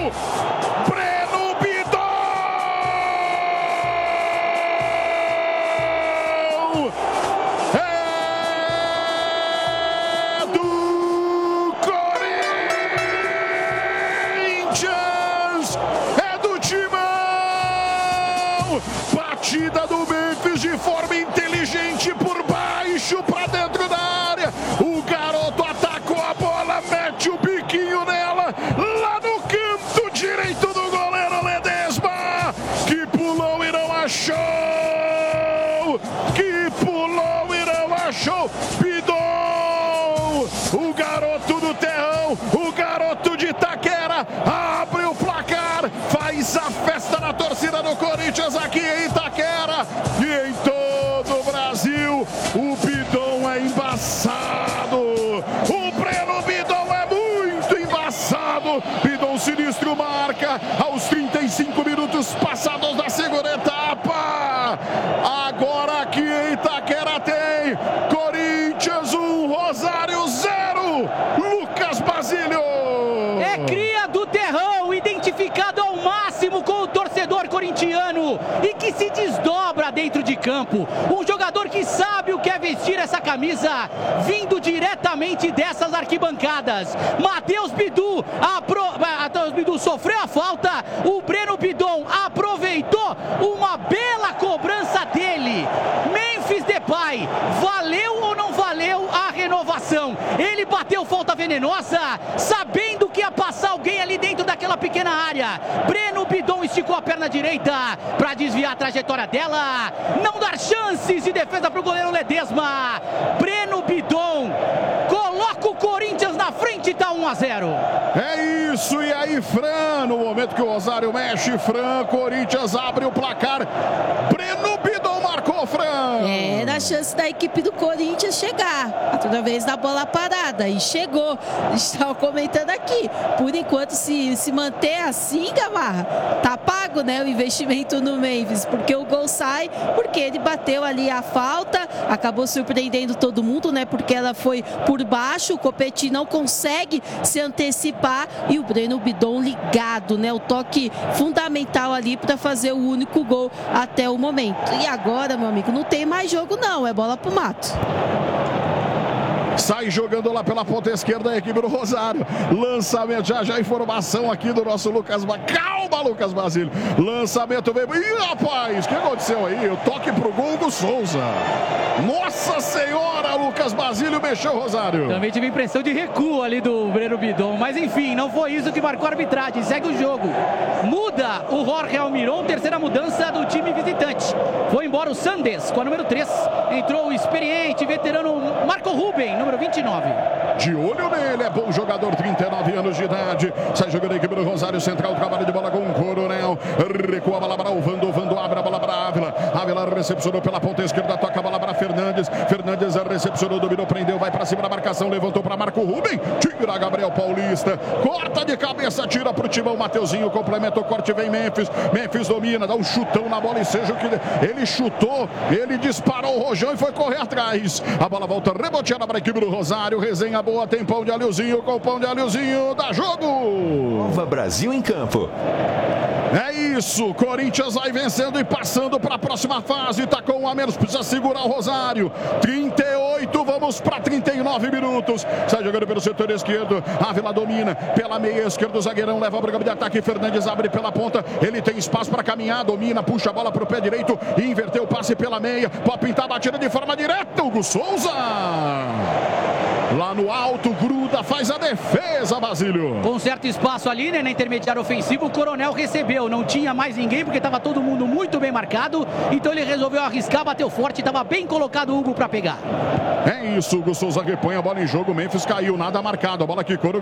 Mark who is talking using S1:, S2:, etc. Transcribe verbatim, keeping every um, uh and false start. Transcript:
S1: Breno Bidon! É do Corinthians! É do Timão! Batida do Memphis de forma inteligente por baixo para dentro da área. O garoto atacou a bola, mete o biquinho nela, lá no canto direito do goleiro Ledesma, que pulou e não achou, que pulou e não achou. Bidon, o garoto do terrão, o garoto de Itaquera, abre o placar, faz a festa na torcida do Corinthians aqui em Itaquera e em todo o Brasil. O Bidon é embaçado, o Breno Bidon é muito embaçado. Bidon sinistro marca aos trinta e cinco minutos passados da segunda etapa. Agora aqui em Itaquera tem Corinthians um, Rosário zero. Lucas Basílio.
S2: É cria do terrão, identificado ao máximo com o torcedor corintiano e que se desdobra dentro de campo. Um jogador que sabe o que é vestir essa camisa, vindo diretamente dessas arquibancadas. Matheus Bidu, apro... Matheus Bidu sofreu a falta, o Breno Bidon aproveitou uma bela cobrança dele. Memphis Depay, valeu ou não valeu a renovação? Ele bateu falta venenosa, sabendo que ia passar alguém ali dentro daquela pequena área. Breno Bidon esticou a perna direita para desviar a trajetória dela, não dar chances de defesa para o goleiro Ledesma. Breno Bidon coloca o Corinthians na frente e tá um a zero.
S1: É isso, e aí Fran, no momento que o Rosário mexe, Fran, Corinthians abre o placar. Breno Bidon marcou, Fran.
S3: É, na chance da equipe do Corinthians chegar, toda vez na bola parada, e chegou. Estava comentando aqui, por enquanto se, se manter assim, Gamarra, tá pago, né, o investimento no Memphis, porque o gol sai, porque ele bateu ali a falta, acabou surpreendendo todo mundo, né, porque ela foi por baixo, o Copetti não consegue se antecipar e o Breno Bidon ligado, né, o toque fundamental ali para fazer o único gol até o momento. E agora, meu amigo, não tem mais jogo não, é bola pro mato.
S1: Sai jogando lá pela ponta esquerda a equipe do Rosário. Lançamento, já já informação aqui do nosso Lucas Basílio. Calma, Lucas Basílio. Lançamento veio. Ih, rapaz, o que aconteceu aí? O toque pro gol do Souza. Nossa Senhora, Lucas Basílio mexeu o Rosário.
S2: Também tive a impressão de recuo ali do Breno Bidon, mas enfim, não foi isso que marcou a arbitragem. Segue o jogo. Muda o Jorge Almiron, terceira mudança do time visitante. Foi embora o Sandes com a número três. Entrou o experiente veterano Marco Ruben, número vinte e nove.
S1: De olho nele, é bom jogador, trinta e nove anos de idade. Sai jogando a equipe do Rosário Central, trabalho de bola com o Coronel. Recua a bola para o Vando, Vando abre a bola para a Ávila. Ávila recepcionou pela ponta esquerda, toca a bola para Fernandes. Fernandes recepcionou, dominou, prendeu, vai para cima da marcação, levantou para Marco Ruben. Tira Gabriel Paulista, corta de cabeça, tira para o Timão. Mateuzinho complementa o corte, vem Memphis. Memphis domina, dá um chutão na bola e seja o que ele chutou, ele disparou o rojão e foi correr atrás. A bola volta reboteada para a equipe do Rosário. Resenha boa, tem pão de alhozinho, com pão de alhozinho, dá jogo.
S4: Nova Brasil em campo.
S1: É isso, Corinthians vai vencendo e passando para a próxima fase. Tá com um a menos, precisa segurar o Rosário. trinta e oito, vamos para trinta e nove minutos. Sai jogando pelo setor esquerdo. Ávila domina pela meia esquerda. O zagueirão leva a briga de ataque. Fernandes abre pela ponta. Ele tem espaço para caminhar. Domina, puxa a bola para o pé direito. Inverteu o passe pela meia. Pode pintar a batida de forma direta. Hugo Souza. Lá no alto, gruda, faz a defesa, Basílio.
S2: Com certo espaço ali, né, na intermediária ofensiva, o Coronel recebeu. Não tinha mais ninguém, porque estava todo mundo muito bem marcado. Então ele resolveu arriscar, bateu forte, estava bem colocado o Hugo para pegar.
S1: É isso, Hugo Souza que põe a bola em jogo. Memphis caiu, nada marcado. A bola quicou.